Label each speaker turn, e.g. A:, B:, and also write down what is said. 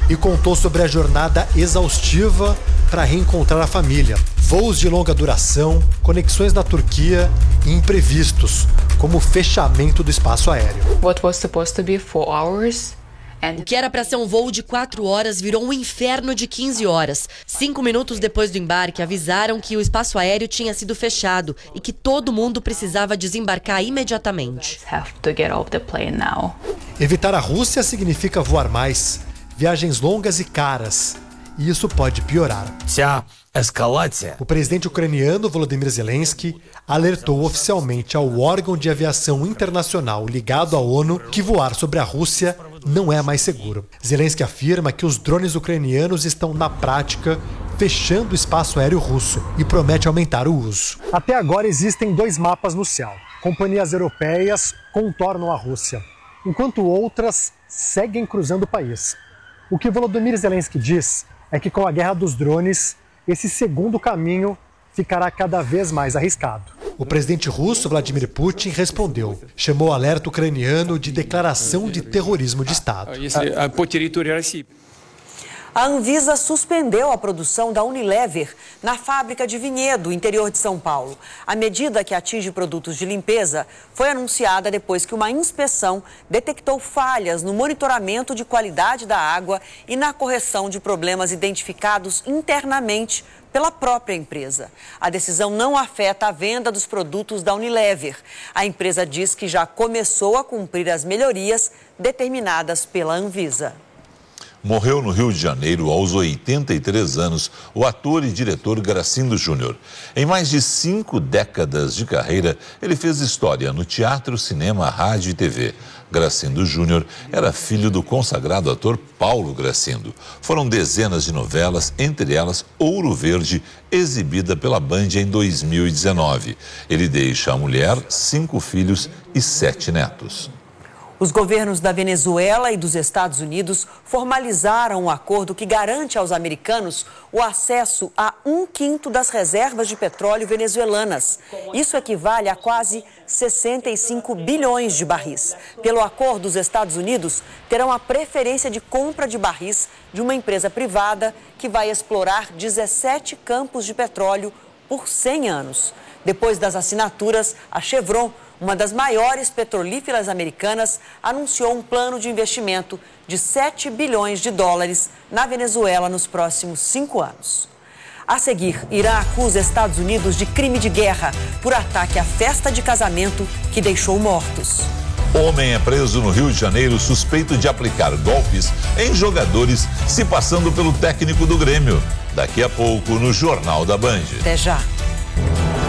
A: e contou sobre a jornada exaustiva para reencontrar a família. Voos de longa duração, conexões na Turquia e imprevistos, como o fechamento do espaço aéreo.
B: What was supposed to be 4 hours?
C: O que era para ser um voo de 4 horas virou um inferno de 15 horas. 5 minutos depois do embarque, avisaram que o espaço aéreo tinha sido fechado e que todo mundo precisava desembarcar imediatamente.
B: Have to get off the plane now.
A: Evitar a Rússia significa voar mais, viagens longas e caras. E isso pode piorar. O presidente ucraniano Volodymyr Zelensky alertou oficialmente ao órgão de aviação internacional ligado à ONU que voar sobre a Rússia não é mais seguro. Zelensky afirma que os drones ucranianos estão, na prática, fechando o espaço aéreo russo e promete aumentar o uso. Até agora existem 2 mapas no céu. Companhias europeias contornam a Rússia, enquanto outras seguem cruzando o país. O que Volodymyr Zelensky diz é que com a guerra dos drones, esse segundo caminho ficará cada vez mais arriscado. O presidente russo Vladimir Putin respondeu, chamou o alerta ucraniano de declaração de terrorismo de Estado.
D: A Anvisa suspendeu a produção da Unilever na fábrica de Vinhedo, interior de São Paulo. A medida, que atinge produtos de limpeza, foi anunciada depois que uma inspeção detectou falhas no monitoramento de qualidade da água e na correção de problemas identificados internamente pela própria empresa. A decisão não afeta a venda dos produtos da Unilever. A empresa diz que já começou a cumprir as melhorias determinadas pela Anvisa.
E: Morreu no Rio de Janeiro, aos 83 anos, o ator e diretor Gracindo Júnior. Em mais de 5 décadas de carreira, ele fez história no teatro, cinema, rádio e TV. Gracindo Júnior era filho do consagrado ator Paulo Gracindo. Foram dezenas de novelas, entre elas Ouro Verde, exibida pela Band em 2019. Ele deixa a mulher, 5 filhos e 7 netos.
D: Os governos da Venezuela e dos Estados Unidos formalizaram um acordo que garante aos americanos o acesso a 1/5 das reservas de petróleo venezuelanas. Isso equivale a quase 65 bilhões de barris. Pelo acordo, os Estados Unidos terão a preferência de compra de barris de uma empresa privada que vai explorar 17 campos de petróleo por 100 anos. Depois das assinaturas, a Chevron, uma das maiores petrolíferas americanas, anunciou um plano de investimento de 7 bilhões de dólares na Venezuela nos próximos 5 anos. A seguir, Irã acusa Estados Unidos de crime de guerra por ataque à festa de casamento que deixou mortos.
E: Homem é preso no Rio de Janeiro suspeito de aplicar golpes em jogadores se passando pelo técnico do Grêmio. Daqui a pouco no Jornal da Band.
D: Até já.